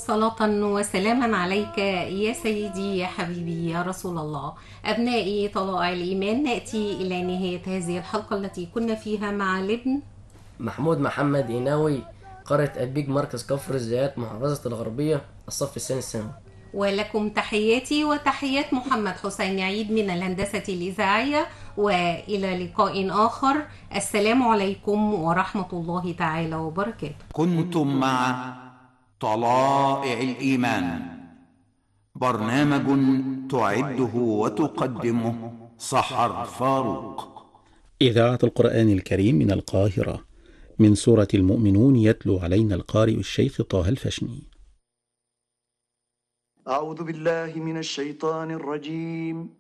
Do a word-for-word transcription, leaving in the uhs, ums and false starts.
صلاة وسلاما عليك يا سيدي يا حبيبي يا رسول الله. أبنائي طلائع الإيمان، نأتي إلى نهاية هذه الحلقة التي كنا فيها مع لبن محمود محمد إيناوي، قرية أبيج، مركز كفر الزيات، محافظة الغربية، الصف الثاني الثانوي. ولكم تحياتي وتحيات محمد حسين عيد من الهندسة الإذاعية، وإلى لقاء آخر. السلام عليكم ورحمة الله تعالى وبركاته. كنتم مع طلائع الإيمان، برنامج تعده وتقدمه سحر فاروق. إذاعة القرآن الكريم من القاهرة، من سورة المؤمنون، يتلو علينا القارئ الشيخ طه الفشني. أعوذ بالله من الشيطان الرجيم.